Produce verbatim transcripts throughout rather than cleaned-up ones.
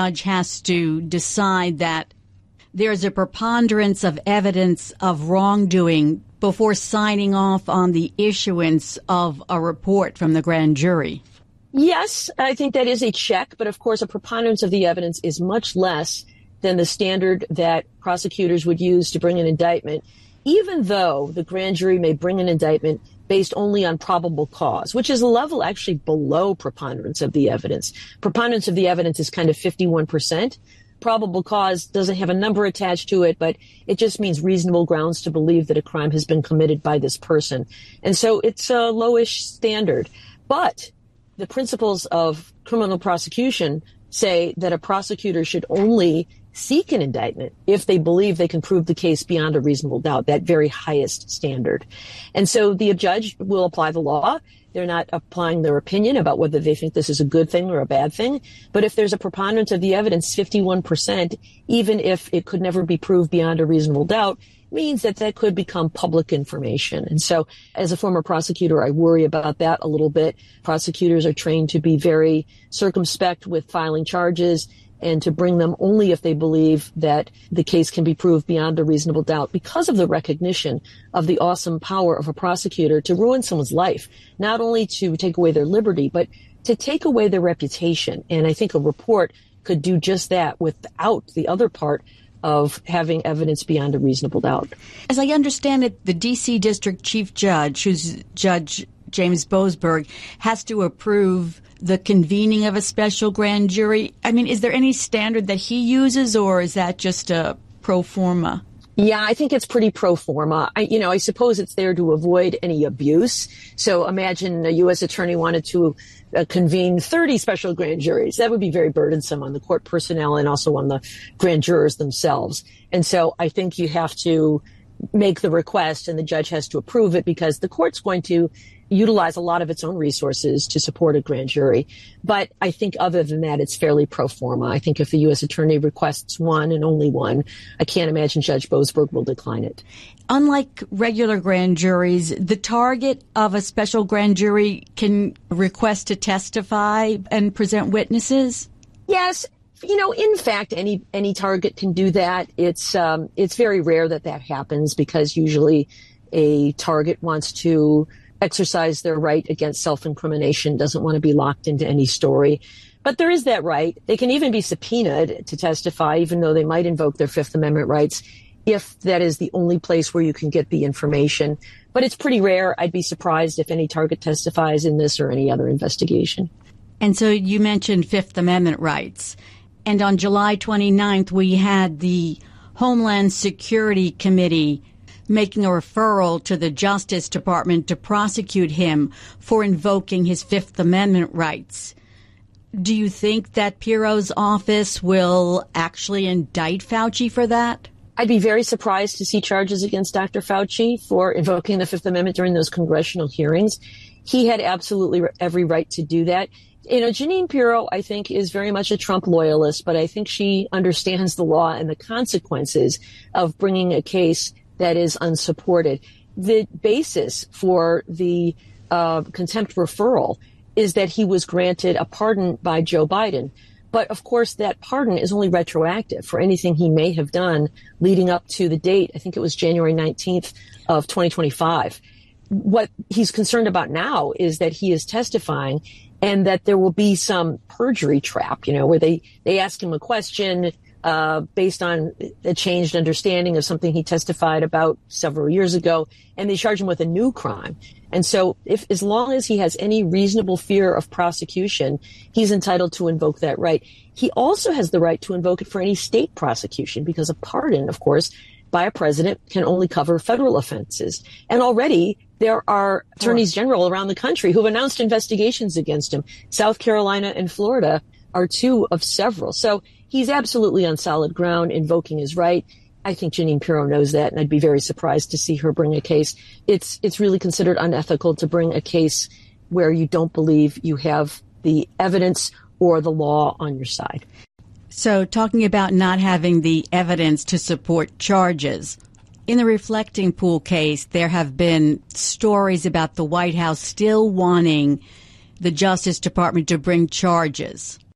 judge has to decide that there's a preponderance of evidence of wrongdoing before signing off on the issuance of a report from the grand jury. Yes, I think that is a check, but of course a preponderance of the evidence is much less than the standard that prosecutors would use to bring an indictment, even though the grand jury may bring an indictment based only on probable cause, which is a level actually below preponderance of the evidence. Preponderance of the evidence is kind of fifty-one percent. Probable cause doesn't have a number attached to it, but it just means reasonable grounds to believe that a crime has been committed by this person. And so it's a lowish standard. But the principles of criminal prosecution say that a prosecutor should only seek an indictment if they believe they can prove the case beyond a reasonable doubt, that very highest standard. And so the judge will apply the law. They're not applying their opinion about whether they think this is a good thing or a bad thing. But if there's a preponderance of the evidence, fifty-one percent, even if it could never be proved beyond a reasonable doubt, means that that could become public information. And so as a former prosecutor, I worry about that a little bit. Prosecutors are trained to be very circumspect with filing charges and to bring them only if they believe that the case can be proved beyond a reasonable doubt because of the recognition of the awesome power of a prosecutor to ruin someone's life, not only to take away their liberty, but to take away their reputation. And I think a report could do just that without the other part of having evidence beyond a reasonable doubt. As I understand it, the D C District Chief Judge, who's Judge James Boasberg, has to approve the convening of a special grand jury. I mean, is there any standard that he uses, or is that just a pro forma? Yeah, I think it's pretty pro forma. I, you know, I suppose it's there to avoid any abuse. So imagine a U S attorney wanted to uh, convene thirty special grand juries. That would be very burdensome on the court personnel and also on the grand jurors themselves. And so I think you have to make the request and the judge has to approve it because the court's going to utilize a lot of its own resources to support a grand jury. But I think other than that, it's fairly pro forma. I think if the U S attorney requests one and only one, I can't imagine Judge Boasberg will decline it. Unlike regular grand juries, the target of a special grand jury can request to testify and present witnesses? Yes. You know, in fact, any any target can do that. It's um, it's very rare that that happens because usually a target wants to exercise their right against self-incrimination, doesn't want to be locked into any story. But there is that right. They can even be subpoenaed to testify, even though they might invoke their Fifth Amendment rights, if that is the only place where you can get the information. But it's pretty rare. I'd be surprised if any target testifies in this or any other investigation. And so you mentioned Fifth Amendment rights. And on July twenty-ninth, we had the Homeland Security Committee making a referral to the Justice Department to prosecute him for invoking his Fifth Amendment rights. Do you think that Pirro's office will actually indict Fauci for that? I'd be very surprised to see charges against Doctor Fauci for invoking the Fifth Amendment during those congressional hearings. He had absolutely every right to do that. You know, Jeanine Pirro, I think, is very much a Trump loyalist, but I think she understands the law and the consequences of bringing a case that is unsupported. The basis for the uh, contempt referral is that he was granted a pardon by Joe Biden. But of course, that pardon is only retroactive for anything he may have done leading up to the date. I think it was January nineteenth of twenty twenty-five. What he's concerned about now is that he is testifying and that there will be some perjury trap, you know, where they, they ask him a question uh, based on a changed understanding of something he testified about several years ago, and they charge him with a new crime. And so if, as long as he has any reasonable fear of prosecution, he's entitled to invoke that right. He also has the right to invoke it for any state prosecution because a pardon, of course, by a president can only cover federal offenses. And already there are attorneys general around the country who have announced investigations against him. South Carolina and Florida are two of several. So he's absolutely on solid ground invoking his right. I think Jeanine Pirro knows that, and I'd be very surprised to see her bring a case. It's it's really considered unethical to bring a case where you don't believe you have the evidence or the law on your side. So talking about not having the evidence to support charges, in the Reflecting Pool case, there have been stories about the White House still wanting the Justice Department to bring charges.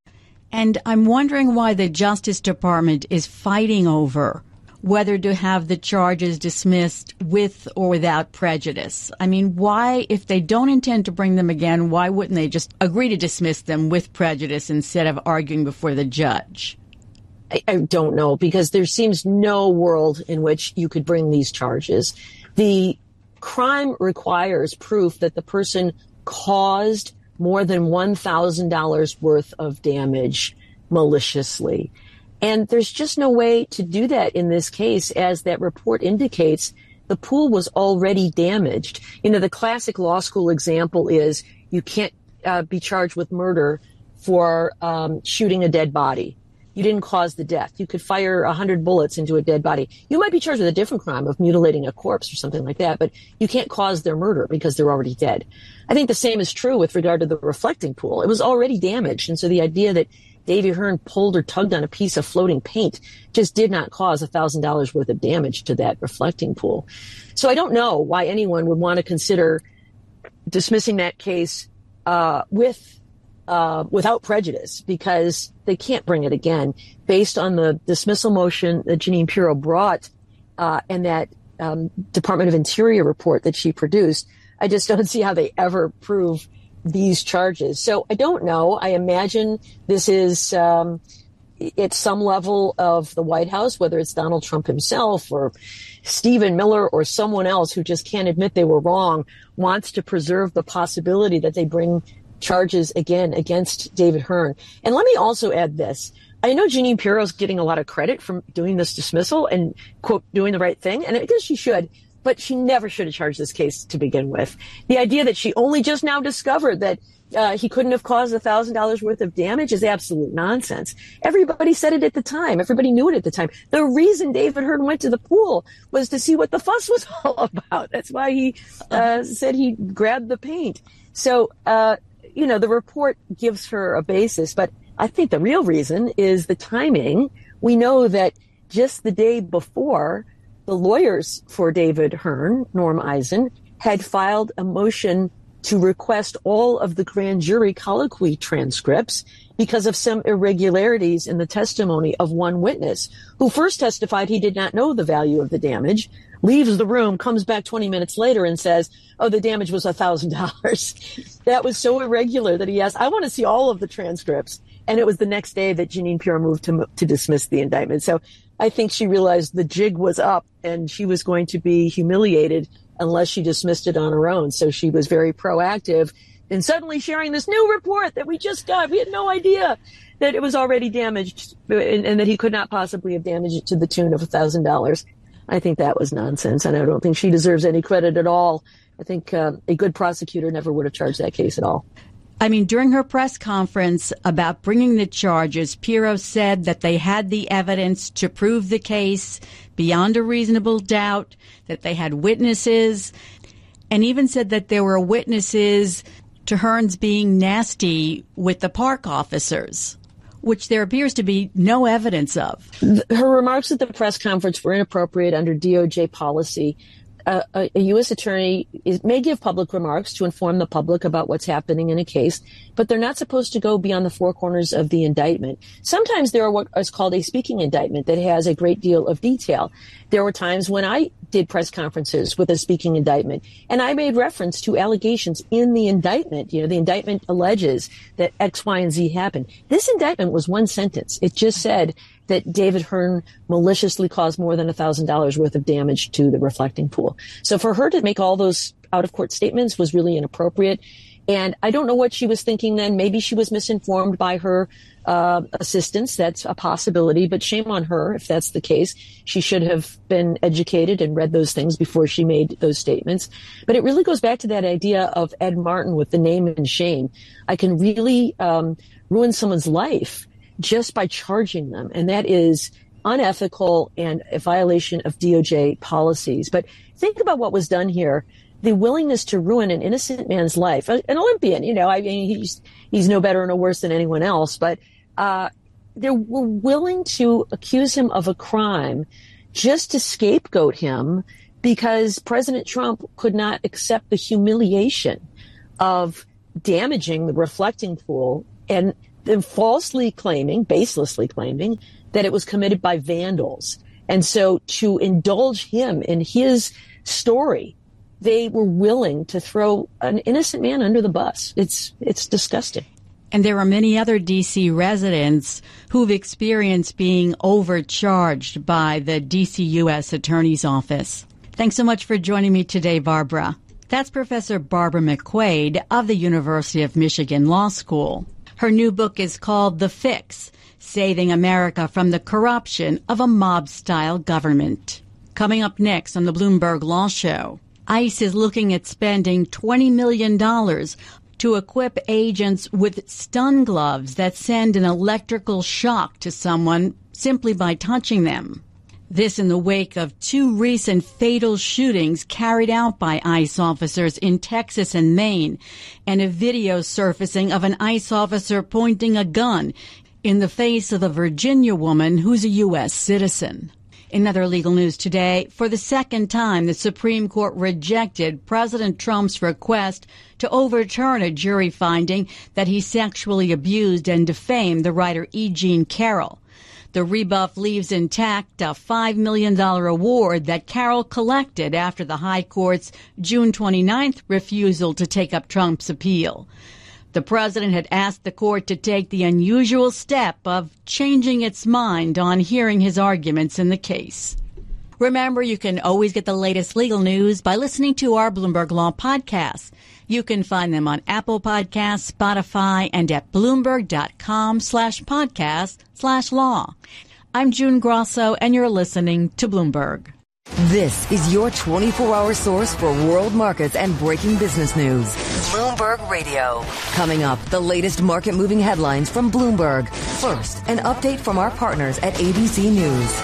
And I'm wondering why the Justice Department is fighting over whether to have the charges dismissed with or without prejudice. I mean, why, if they don't intend to bring them again, why wouldn't they just agree to dismiss them with prejudice instead of arguing before the judge? I, I don't know, because there seems no world in which you could bring these charges. The crime requires proof that the person caused more than one thousand dollars worth of damage maliciously. And there's just no way to do that in this case, as that report indicates. The pool was already damaged. You know, the classic law school example is you can't uh, be charged with murder for um, shooting a dead body. You didn't cause the death. You could fire a hundred bullets into a dead body. You might be charged with a different crime of mutilating a corpse or something like that, but you can't cause their murder because they're already dead. I think the same is true with regard to the reflecting pool. It was already damaged. And so the idea that Davy Hearn pulled or tugged on a piece of floating paint just did not cause a thousand dollars worth of damage to that reflecting pool. So I don't know why anyone would want to consider dismissing that case uh, with Uh, without prejudice, because they can't bring it again based on the dismissal motion that Jeanine Pirro brought uh, and that um, Department of Interior report that she produced. I just don't see how they ever prove these charges. So I don't know. I imagine this is um, at some level of the White House, whether it's Donald Trump himself or Stephen Miller or someone else who just can't admit they were wrong, wants to preserve the possibility that they bring charges again against David Hearn. And let me also add this. I know Jeanine Pirro's getting a lot of credit from doing this dismissal and, quote, doing the right thing. And I guess she should, but she never should have charged this case to begin with. The idea that she only just now discovered that uh, he couldn't have caused a thousand dollars worth of damage is absolute nonsense. Everybody said it at the time. Everybody knew it at the time. The reason David Hearn went to the pool was to see what the fuss was all about. That's why he uh, said he grabbed the paint. So, uh, you know, the report gives her a basis, but I think the real reason is the timing. We know that just the day before, the lawyers for David Hearn, Norm Eisen, had filed a motion to request all of the grand jury colloquy transcripts because of some irregularities in the testimony of one witness who first testified he did not know the value of the damage, leaves the room, comes back twenty minutes later and says, oh, the damage was one thousand dollars. That was so irregular that he asked, I want to see all of the transcripts. And it was the next day that Jeanine Pirro moved to, to dismiss the indictment. So I think she realized the jig was up and she was going to be humiliated unless she dismissed it on her own. So she was very proactive in suddenly sharing this new report that we just got. We had no idea that it was already damaged and, and that he could not possibly have damaged it to the tune of one thousand dollars. I think that was nonsense, and I don't think she deserves any credit at all. I think uh, a good prosecutor never would have charged that case at all. I mean, during her press conference about bringing the charges, Pirro said that they had the evidence to prove the case beyond a reasonable doubt, that they had witnesses, and even said that there were witnesses to Hearn's being nasty with the park officers, which there appears to be no evidence of. Her remarks at the press conference were inappropriate under D O J policy. Uh, a, a U S attorney is, may give public remarks to inform the public about what's happening in a case, but they're not supposed to go beyond the four corners of the indictment. Sometimes there are what is called a speaking indictment that has a great deal of detail. There were times when I did press conferences with a speaking indictment, and I made reference to allegations in the indictment. You know, the indictment alleges that X, Y, and Z happened. This indictment was one sentence. It just said that David Hearn maliciously caused more than one thousand dollars worth of damage to the reflecting pool. So for her to make all those out-of-court statements was really inappropriate. And I don't know what she was thinking then. Maybe she was misinformed by her uh, assistants. That's a possibility, but shame on her if that's the case. She should have been educated and read those things before she made those statements. But it really goes back to that idea of Ed Martin with the name and shame. I can really um, ruin someone's life just by charging them. And that is unethical and a violation of D O J policies. But think about what was done here. The willingness to ruin an innocent man's life, an Olympian, you know, I mean, he's, he's no better or no worse than anyone else, but, uh, they were willing to accuse him of a crime just to scapegoat him because President Trump could not accept the humiliation of damaging the reflecting pool and they're falsely claiming, baselessly claiming, that it was committed by vandals. And so to indulge him in his story, they were willing to throw an innocent man under the bus. It's it's disgusting. And there are many other D C residents who've experienced being overcharged by the D C U S Attorney's Office. Thanks so much for joining me today, Barbara. That's Professor Barbara McQuaid of the University of Michigan Law School. Her new book is called The Fix: Saving America from the Corruption of a Mob-Style Government. Coming up next on the Bloomberg Law Show, ICE is looking at spending twenty million dollars to equip agents with stun gloves that send an electrical shock to someone simply by touching them. This in the wake of two recent fatal shootings carried out by ICE officers in Texas and Maine, and a video surfacing of an ICE officer pointing a gun in the face of a Virginia woman who's a U S citizen. In other legal news today, for the second time, the Supreme Court rejected President Trump's request to overturn a jury finding that he sexually abused and defamed the writer E. Jean Carroll. The rebuff leaves intact a five million dollars award that Carroll collected after the High Court's June twenty-ninth refusal to take up Trump's appeal. The president had asked the court to take the unusual step of changing its mind on hearing his arguments in the case. Remember, you can always get the latest legal news by listening to our Bloomberg Law podcasts. You can find them on Apple Podcasts, Spotify, and at Bloomberg.com slash podcast slash law. I'm June Grosso, and you're listening to Bloomberg. This is your twenty-four hour source for world markets and breaking business news. Bloomberg Radio. Coming up, the latest market-moving headlines from Bloomberg. First, an update from our partners at A B C News.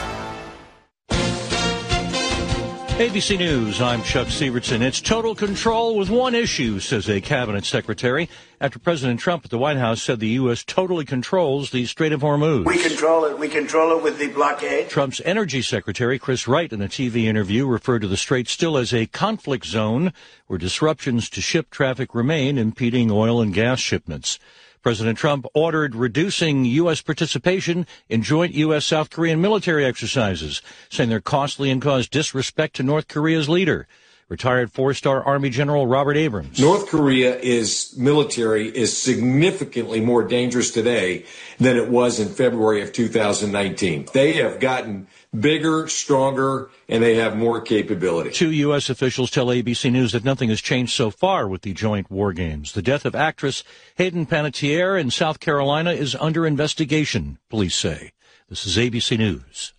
A B C News, I'm Chuck Sievertson. It's total control with one issue, says a cabinet secretary, after President Trump at the White House said the U S totally controls the Strait of Hormuz. We control it. We control it with the blockade. Trump's energy secretary, Chris Wright, in a T V interview, referred to the strait still as a conflict zone where disruptions to ship traffic remain, impeding oil and gas shipments. President Trump ordered reducing U S participation in joint U S South Korean military exercises, saying they're costly and cause disrespect to North Korea's leader. Retired four-star Army General Robert Abrams. North Korea is military is significantly more dangerous today than it was in February of two thousand nineteen. They have gotten bigger, stronger, and they have more capability. Two U S officials tell A B C News that nothing has changed so far with the joint war games. The death of actress Hayden Panettiere in South Carolina is under investigation, police say. This is A B C News.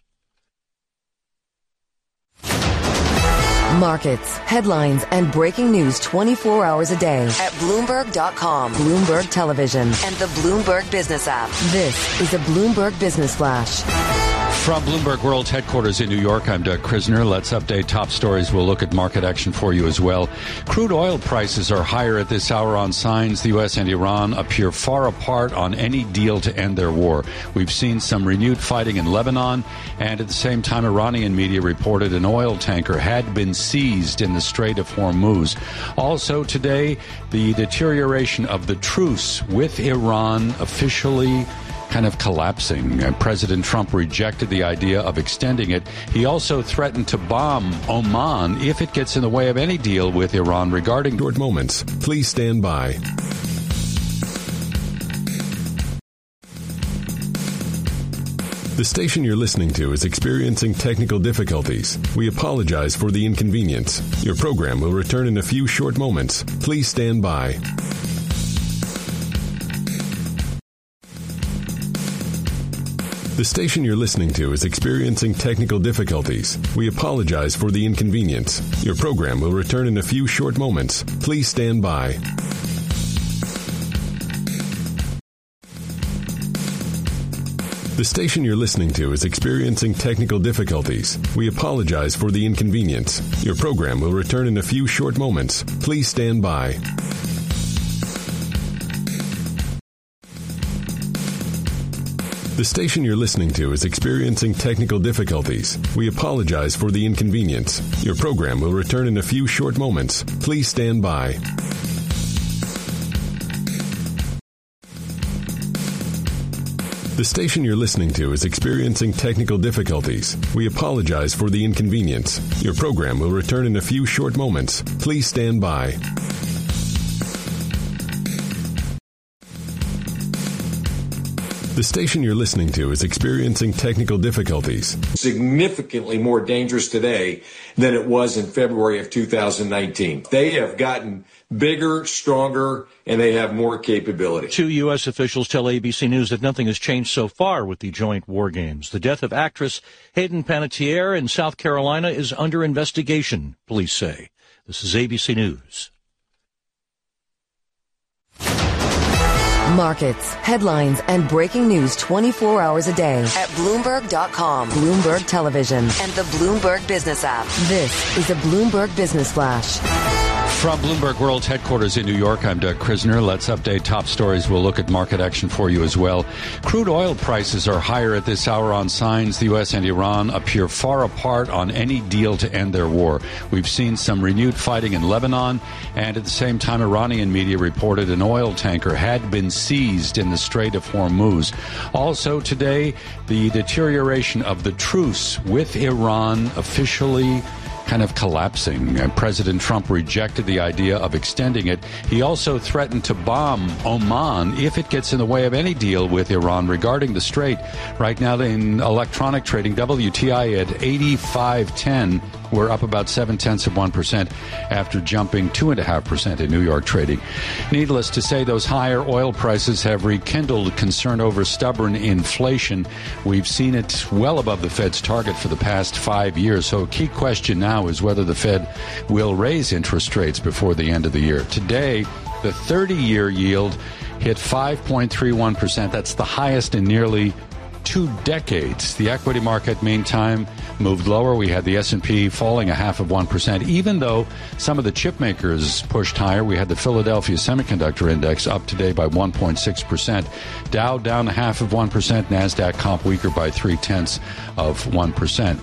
Markets, headlines, and breaking news twenty-four hours a day at Bloomberg dot com, Bloomberg Television, and the Bloomberg Business app. This is a Bloomberg Business Flash. From Bloomberg World's headquarters in New York, I'm Doug Krisner. Let's update top stories. We'll look at market action for you as well. Crude oil prices are higher at this hour on signs the U S and Iran appear far apart on any deal to end their war. We've seen some renewed fighting in Lebanon, and at the same time, Iranian media reported an oil tanker had been seized in the Strait of Hormuz. Also today, the deterioration of the truce with Iran officially kind of collapsing. President Trump rejected the idea of extending it. He also threatened to bomb Oman if it gets in the way of any deal with Iran regarding short moments. Please stand by. The station you're listening to is experiencing technical difficulties. We apologize for the inconvenience. Your program will return in a few short moments. Please stand by. The station you're listening to is experiencing technical difficulties. We apologize for the inconvenience. Your program will return in a few short moments. Please stand by. The station you're listening to is experiencing technical difficulties. We apologize for the inconvenience. Your program will return in a few short moments. Please stand by. The station you're listening to is experiencing technical difficulties. We apologize for the inconvenience. Your program will return in a few short moments. Please stand by. The station you're listening to is experiencing technical difficulties. We apologize for the inconvenience. Your program will return in a few short moments. Please stand by. The station you're listening to is experiencing technical difficulties. Significantly more dangerous today than it was in February of two thousand nineteen. They have gotten bigger, stronger, and they have more capability. Two U S officials tell A B C News that nothing has changed so far with the joint war games. The death of actress Hayden Panettiere in South Carolina is under investigation, police say. This is A B C News. Markets, headlines, and breaking news twenty-four hours a day at Bloomberg dot com, Bloomberg Television, and the Bloomberg Business app. This is a Bloomberg Business Flash. From Bloomberg World Headquarters in New York, I'm Doug Krisner. Let's update top stories. We'll look at market action for you as well. Crude oil prices are higher at this hour on signs the U S and Iran appear far apart on any deal to end their war. We've seen some renewed fighting in Lebanon, and at the same time, Iranian media reported an oil tanker had been seized in the Strait of Hormuz. Also today, the deterioration of the truce with Iran officially kind of collapsing. And President Trump rejected the idea of extending it. He also threatened to bomb Oman if it gets in the way of any deal with Iran regarding the strait. Right now in electronic trading, W T I at eighty-five ten. We're up about seven-tenths of one percent after jumping two point five percent in New York trading. Needless to say, those higher oil prices have rekindled concern over stubborn inflation. We've seen it well above the Fed's target for the past five years. So a key question now is whether the Fed will raise interest rates before the end of the year. Today, the thirty-year yield hit five point three one percent. That's the highest in nearly two decades. The equity market, meantime, moved lower. We had the S and P falling a half of one percent. Even though some of the chip makers pushed higher, we had the Philadelphia Semiconductor Index up today by one point six percent. Dow down a half of one percent. NASDAQ comp weaker by three-tenths of one percent.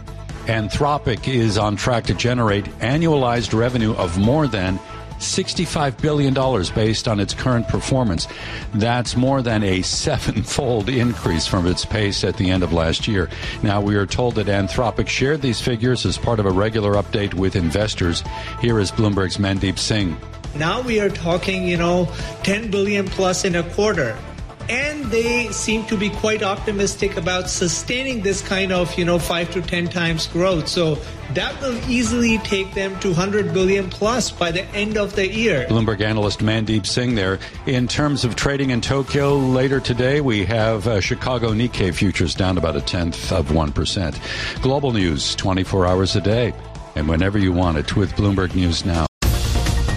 Anthropic is on track to generate annualized revenue of more than sixty-five billion dollars based on its current performance. That's more than a seven-fold increase from its pace at the end of last year. Now, we are told that Anthropic shared these figures as part of a regular update with investors. Here is Bloomberg's Mandeep Singh. Now we are talking, you know, ten billion plus in a quarter. And they seem to be quite optimistic about sustaining this kind of, you know, five to ten times growth. So that will easily take them to one hundred billion plus by the end of the year. Bloomberg analyst Mandeep Singh there. In terms of trading in Tokyo later today, we have uh, Chicago Nikkei futures down about a tenth of one percent. Global news twenty-four hours a day and whenever you want it with Bloomberg News Now.